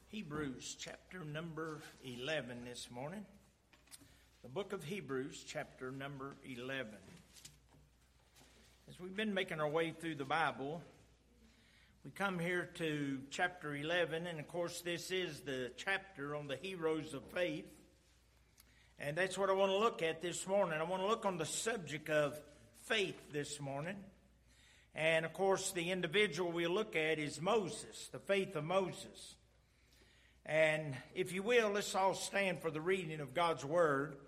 Hebrews chapter number 11 this morning. The book of Hebrews chapter number 11. As we've been making our way through the Bible, we come here to chapter 11, and of course this is the chapter on the heroes of faith. And that's what I want to look at this morning. I want to look on the subject of faith this morning. And of course the individual we'll look at is Moses, the faith of Moses. And if you will, let's all stand for the reading of God's Word.